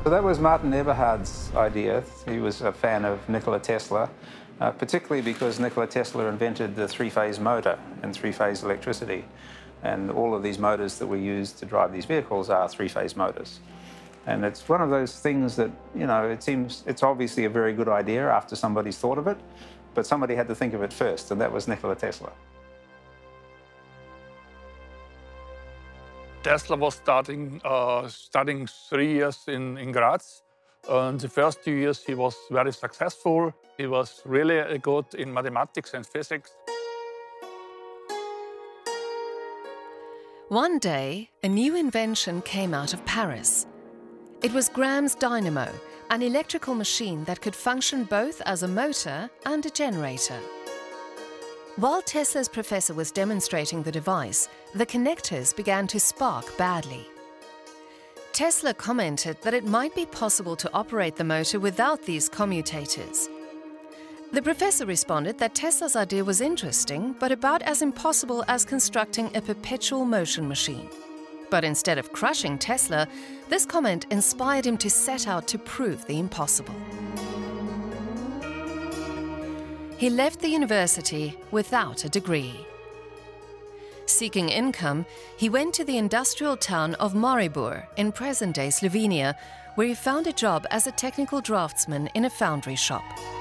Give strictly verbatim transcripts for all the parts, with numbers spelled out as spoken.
So that was Martin Eberhard's idea. He was a fan of Nikola Tesla, uh, particularly because Nikola Tesla invented the three-phase motor and three-phase electricity. And all of these motors that we use to drive these vehicles are three-phase motors. And it's one of those things that, you know, it seems it's obviously a very good idea after somebody's thought of it, but somebody had to think of it first, and that was Nikola Tesla. Tesla was starting, uh, studying three years in, in Graz. And the first two years he was very successful. He was really good in mathematics and physics. One day, a new invention came out of Paris. It was Graham's dynamo, an electrical machine that could function both as a motor and a generator. While Tesla's professor was demonstrating the device, the connectors began to spark badly. Tesla commented that it might be possible to operate the motor without these commutators. The professor responded that Tesla's idea was interesting, but about as impossible as constructing a perpetual motion machine. But instead of crushing Tesla, this comment inspired him to set out to prove the impossible. He left the university without a degree. Seeking income, he went to the industrial town of Maribor in present-day Slovenia, where he found a job as a technical draftsman in a foundry shop.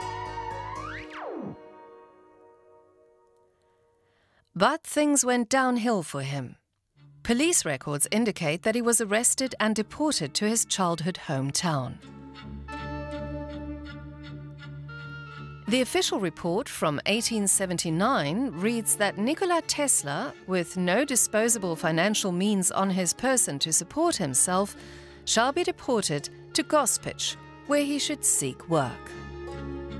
But things went downhill for him. Police records indicate that he was arrested and deported to his childhood hometown. The official report from eighteen seventy-nine reads that Nikola Tesla, with no disposable financial means on his person to support himself, shall be deported to Gospic, where he should seek work.